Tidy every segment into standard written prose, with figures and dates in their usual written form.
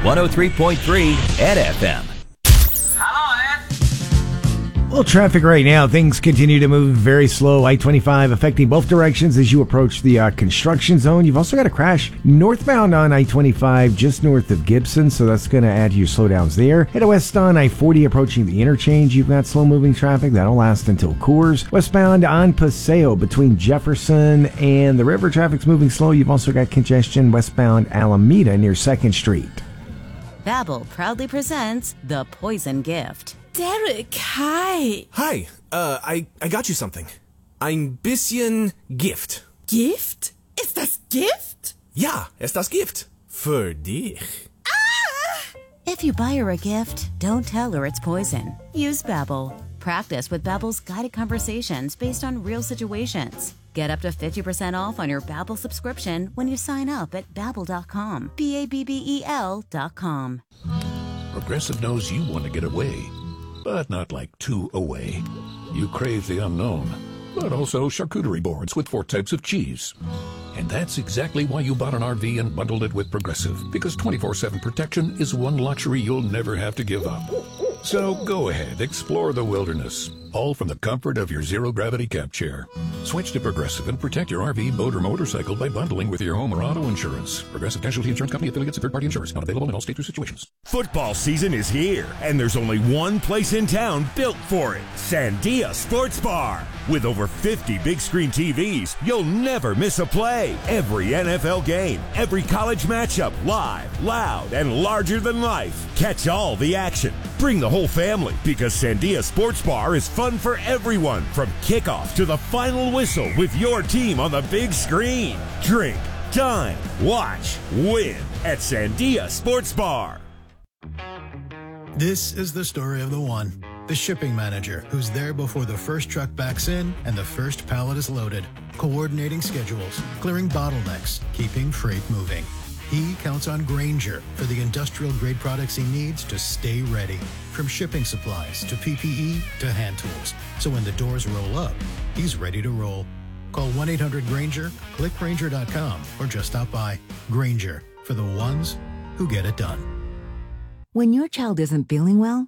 103.3 at FM. Well, traffic right now, things continue to move very slow. I-25 affecting both directions as you approach the construction zone. You've also got a crash northbound on I-25 just north of Gibson, so that's going to add to your slowdowns there. Head west on I-40 approaching the interchange. You've got slow-moving traffic. That'll last until Coors. Westbound on Paseo between Jefferson and the river, traffic's moving slow. You've also got congestion westbound Alameda near 2nd Street. Babbel proudly presents The Poison Gift. Derek, hi. Hi, I got you something. Ein bisschen Gift. Gift? Ist das Gift? Ja, ist das Gift. Für dich. If you buy her a gift, don't tell her it's poison. Use Babbel. Practice with Babbel's guided conversations based on real situations. Get up to 50% off on your Babbel subscription when you sign up at Babbel.com. Babbel.com. Progressive knows you want to get away, but not like too away. You crave the unknown, but also charcuterie boards with 4 types of cheese. And that's exactly why you bought an RV and bundled it with Progressive, because 24/7 protection is one luxury you'll never have to give up. So go ahead, explore the wilderness, all from the comfort of your zero-gravity camp chair. Switch to Progressive and protect your RV, boat, or motorcycle by bundling with your home or auto insurance. Progressive Casualty Insurance Company, affiliates, and third-party insurers. Not available in all states or situations. Football season is here, and there's only one place in town built for it, Sandia Sports Bar. With over 50 big-screen TVs, you'll never miss a play. Every NFL game, every college matchup, live, loud, and larger than life. Catch all the action. Bring the whole family, because Sandia Sports Bar is fun for everyone, from kickoff to the final whistle with your team on the big screen. Drink, dine, watch, win at Sandia Sports Bar. This is the story of the one, the shipping manager, who's there before the first truck backs in and the first pallet is loaded, coordinating schedules, clearing bottlenecks, keeping freight moving. He counts on Grainger for the industrial-grade products he needs to stay ready, from shipping supplies to PPE to hand tools. So when the doors roll up, he's ready to roll. Call 1-800-GRAINGER, click Grainger.com, or just stop by. Grainger, for the ones who get it done. When your child isn't feeling well,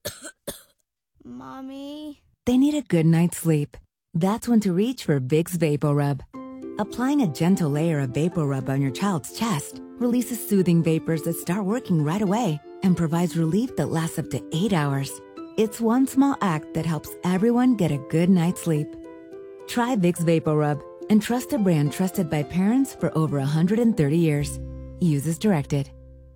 Mommy, they need a good night's sleep. That's when to reach for Vicks VapoRub. Applying a gentle layer of VapoRub on your child's chest releases soothing vapors that start working right away and provides relief that lasts up to 8 hours. It's one small act that helps everyone get a good night's sleep. Try Vicks VapoRub and trust a brand trusted by parents for over 130 years. Use as directed.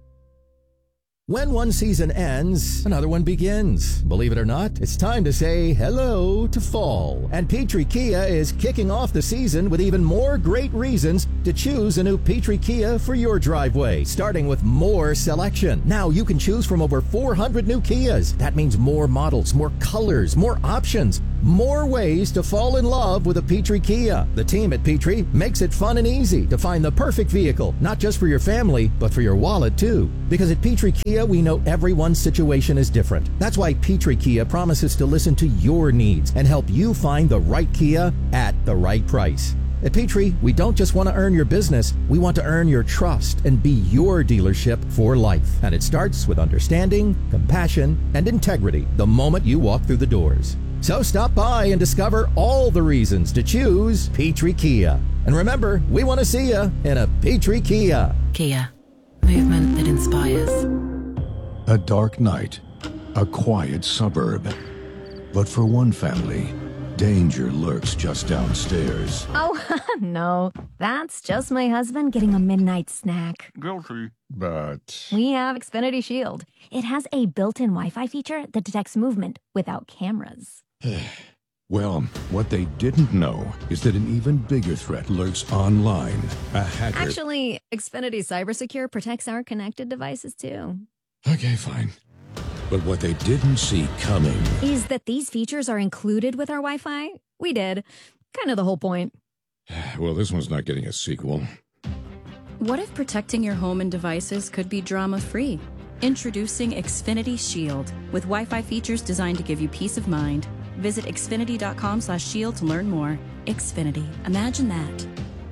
When one season ends, another one begins. Believe it or not, it's time to say hello to fall. And Petrie Kia is kicking off the season with even more great reasons to choose a new Petrie Kia for your driveway, starting with more selection. Now you can choose from over 400 new Kias. That means more models, more colors, more options, more ways to fall in love with a Petrie Kia. The team at Petrie makes it fun and easy to find the perfect vehicle, not just for your family, but for your wallet too. Because at Petrie Kia, we know everyone's situation is different. That's why Petrie Kia promises to listen to your needs and help you find the right Kia at the right price. At Petrie, we don't just want to earn your business, we want to earn your trust and be your dealership for life. And it starts with understanding, compassion, and integrity the moment you walk through the doors. So stop by and discover all the reasons to choose Petrie Kia. And remember, we want to see you in a Petrie Kia. Kia, movement that inspires. A dark night, a quiet suburb. But for one family, danger lurks just downstairs. Oh, no. That's just my husband getting a midnight snack. Guilty. But We have Xfinity Shield. It has a built-in Wi-Fi feature that detects movement without cameras. well, what they didn't know is that an even bigger threat lurks online. A hacker. Actually, Xfinity CyberSecure protects our connected devices, too. Okay, fine. But what they didn't see coming Is that these features are included with our Wi-Fi? We did. Kind of the whole point. Well, this one's not getting a sequel. What if protecting your home and devices could be drama-free? Introducing Xfinity Shield, with Wi-Fi features designed to give you peace of mind. Visit xfinity.com/shield to learn more. Xfinity. Imagine that.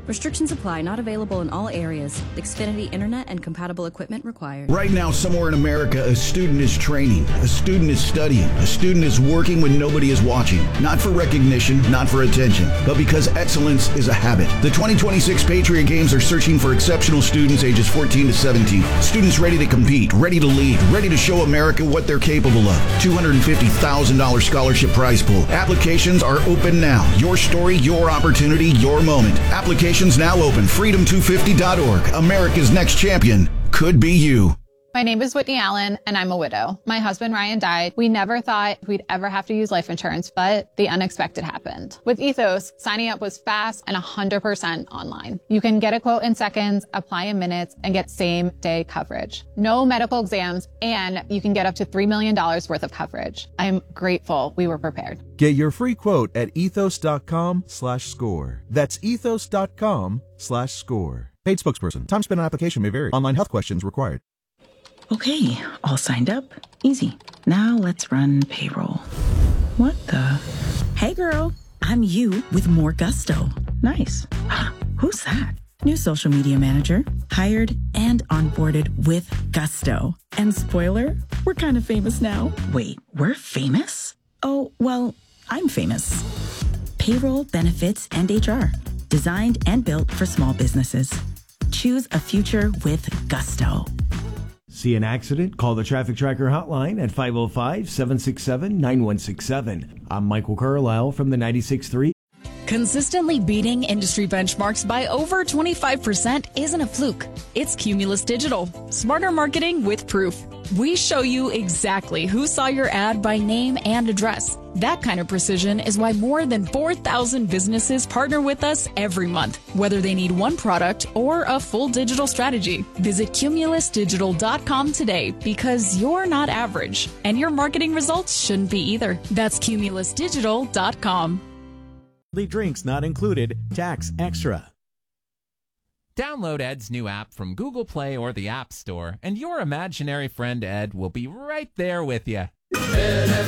Restrictions apply. Not available in all areas. Xfinity Internet and compatible equipment required. Right now, somewhere in America, a student is training, a student is studying, a student is working when nobody is watching. Not for recognition, not for attention, but because excellence is a habit. The 2026 Patriot Games are searching for exceptional students ages 14 to 17. Students ready to compete, ready to lead, ready to show America what they're capable of. $250,000 scholarship prize pool. Applications are open now. Your story, your opportunity, your moment. Applications now open. Freedom250.org. America's next champion could be you. My name is Whitney Allen, and I'm a widow. My husband, Ryan, died. We never thought we'd ever have to use life insurance, but the unexpected happened. With Ethos, signing up was fast and 100% online. You can get a quote in seconds, apply in minutes, and get same-day coverage. No medical exams, and you can get up to $3 million worth of coverage. I'm grateful we were prepared. Get your free quote at ethos.com/score. That's ethos.com/score. Paid spokesperson. Time spent on application may vary. Online health questions required. Okay, all signed up. Easy. Now let's run payroll. What the? Hey girl, I'm you with more gusto. Nice. Who's that? New social media manager. Hired and onboarded with gusto. And spoiler, we're kind of famous now. Wait, we're famous? Oh, well, I'm famous. Payroll, benefits, and HR. Designed and built for small businesses. Choose a future with gusto. See an accident? Call the Traffic Tracker hotline at 505-767-9167. I'm Michael Carlisle from the 96.3. Consistently beating industry benchmarks by over 25% isn't a fluke. It's Cumulus Digital. Smarter marketing with proof. We show you exactly who saw your ad by name and address. That kind of precision is why more than 4,000 businesses partner with us every month, whether they need one product or a full digital strategy. Visit cumulusdigital.com today because you're not average, and your marketing results shouldn't be either. That's cumulusdigital.com. Drinks not included, tax extra. Download Ed's new app from Google Play or the App Store, and your imaginary friend Ed will be right there with you.